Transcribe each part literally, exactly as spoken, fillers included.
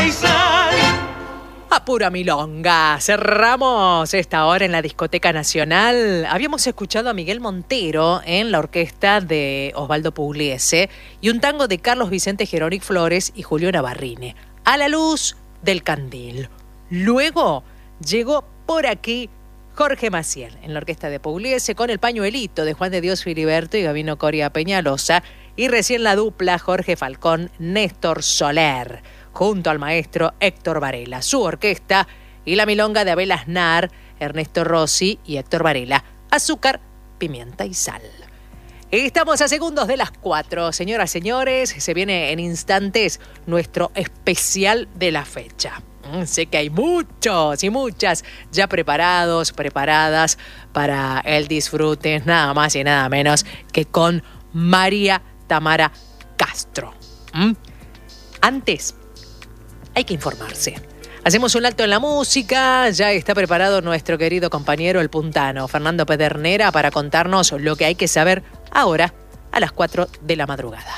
pimienta y sal. A pura milonga. Cerramos esta hora en la Discoteca Nacional. Habíamos escuchado a Miguel Montero en la orquesta de Osvaldo Pugliese y un tango de Carlos Vicente Gerónic Flores y Julio Navarrini, A la luz del candil. Luego llegó por aquí Jorge Maciel en la orquesta de Pugliese con El pañuelito de Juan de Dios Filiberto y Gabino Coria Peñalosa, y recién la dupla Jorge Falcón, Néstor Soler, junto al maestro Héctor Varela, su orquesta, y la milonga de Abel Aznar, Ernesto Rossi y Héctor Varela, Azúcar, Pimienta y Sal. Estamos a segundos de las cuatro. Señoras, señores, se viene en instantes nuestro especial de la fecha. Sé que hay muchos y muchas ya preparados, preparadas para el disfrute, nada más y nada menos que con María Tamara Castro. ¿Mm? Antes, hay que informarse. Hacemos un alto en la música. Ya está preparado nuestro querido compañero el puntano Fernando Pedernera para contarnos lo que hay que saber ahora a las cuatro de la madrugada.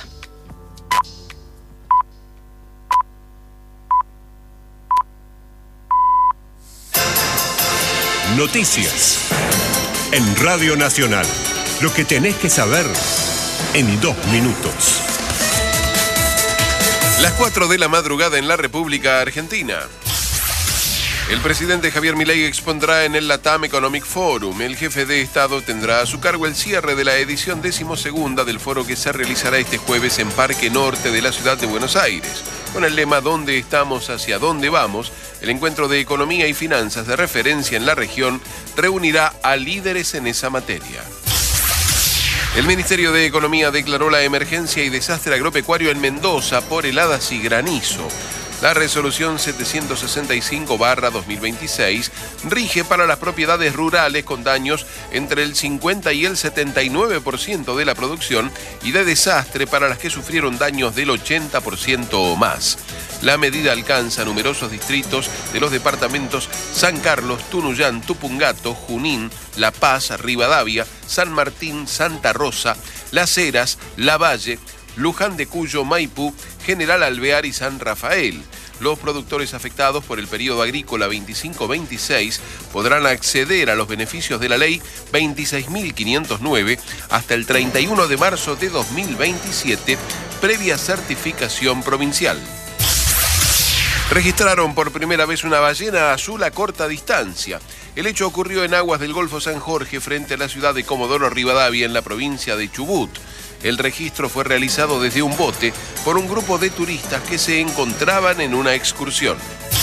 Noticias en Radio Nacional. Lo que tenés que saber en dos minutos. Las cuatro de la madrugada en la República Argentina. El presidente Javier Milei expondrá en el LATAM Economic Forum. El jefe de Estado tendrá a su cargo el cierre de la edición decimosegunda del foro que se realizará este jueves en Parque Norte de la ciudad de Buenos Aires. Con el lema ¿Dónde estamos? Hacia dónde vamos?, el encuentro de economía y finanzas de referencia en la región reunirá a líderes en esa materia. El Ministerio de Economía declaró la emergencia y desastre agropecuario en Mendoza por heladas y granizo. La resolución setecientos sesenta y cinco barra dos mil veintiséis rige para las propiedades rurales con daños entre el cincuenta y el setenta y nueve por ciento de la producción y de desastre para las que sufrieron daños del ochenta por ciento o más. La medida alcanza numerosos distritos de los departamentos San Carlos, Tunuyán, Tupungato, Junín, La Paz, Rivadavia, San Martín, Santa Rosa, Las Heras, Lavalle, Luján de Cuyo, Maipú, General Alvear y San Rafael. Los productores afectados por el periodo agrícola veinticinco veintiséis podrán acceder a los beneficios de la ley veintiséis mil quinientos nueve hasta el treinta y uno de marzo de dos mil veintisiete, previa certificación provincial. Registraron por primera vez una ballena azul a corta distancia. El hecho ocurrió en aguas del Golfo San Jorge frente a la ciudad de Comodoro Rivadavia en la provincia de Chubut. El registro fue realizado desde un bote por un grupo de turistas que se encontraban en una excursión.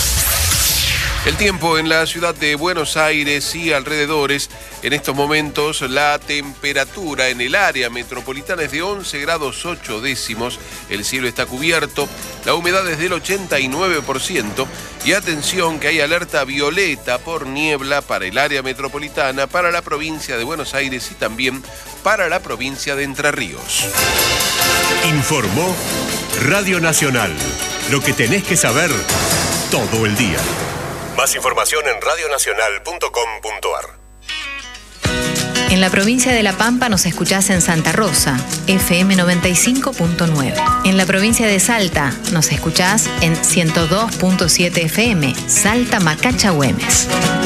El tiempo en la ciudad de Buenos Aires y alrededores. En estos momentos la temperatura en el área metropolitana es de once grados ocho décimos. El cielo está cubierto, la humedad es del ochenta y nueve por ciento. Y atención que hay alerta violeta por niebla para el área metropolitana, para la provincia de Buenos Aires y también para la provincia de Entre Ríos. Informó Radio Nacional. Lo que tenés que saber todo el día. Más información en radio nacional punto com punto a r. En la provincia de La Pampa nos escuchás en Santa Rosa, F M noventa y cinco punto nueve. En la provincia de Salta nos escuchás en ciento dos punto siete F M, Salta Macacha Güemes.